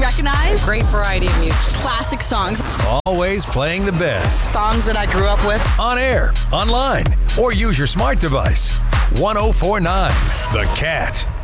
recognize. Great variety of music. Classic songs. Always playing the best. Songs that I grew up with. On air, online, or use your smart device. 104.9 The Cat.